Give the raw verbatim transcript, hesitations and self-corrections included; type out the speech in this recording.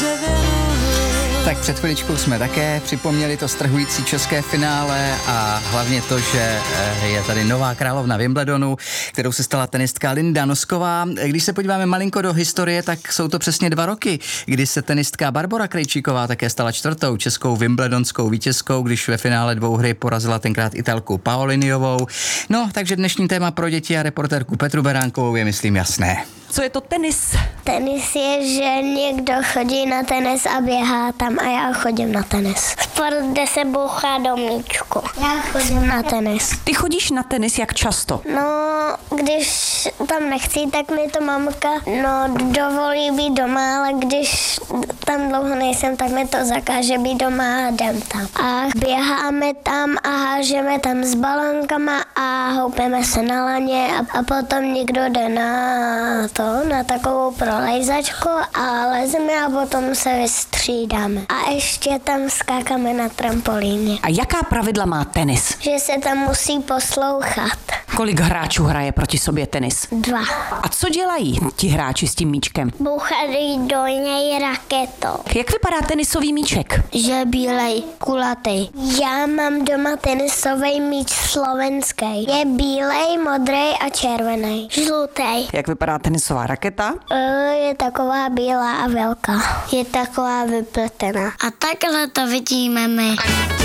Tak před chviličkou jsme také připomněli to strhující české finále a hlavně to, že je tady nová královna Wimbledonu, kterou se stala tenistka Linda Nosková. Když se podíváme malinko do historie, tak jsou to přesně dva roky, kdy se tenistka Barbora Krejčíková také stala čtvrtou českou wimbledonskou vítězkou, když ve finále dvou hry porazila tenkrát Italku Paoliniovou. No, takže dnešní téma pro děti a reportérku Petru Beránkovou je, myslím, jasné. Co je to tenis? Tenis je, že někdo chodí na tenis a běhá tam a já chodím na tenis. Sport, kde se bouchá do míčku. Já chodím na tenis. Ty chodíš na tenis jak často? No, když tam nechci, tak mi to mamka no, dovolí být doma, ale když tam dlouho nejsem, tak mi to zakáže být doma a jdem tam. A běháme tam a hážeme tam s balonkama a houpeme se na laně a, a potom někdo jde na to, na takovou prolejzačku a lezeme a potom se vystřídáme. A ještě tam skákáme na trampolíně. A jaká pravidla má tenis? Že se tam musí poslouchat. Kolik hráčů hraje proti sobě tenis? Dva. A co dělají ti hráči s tím míčkem? Bouchají do něj raketou. Jak vypadá tenisový míček? Že je bílej, kulatý. Já mám doma tenisový míč slovenský. Je bílej, modrý a červený. Žlutý. Jak vypadá tenisová raketa? Je taková bílá a velká. Je taková vypletená. A takhle to vidíme my.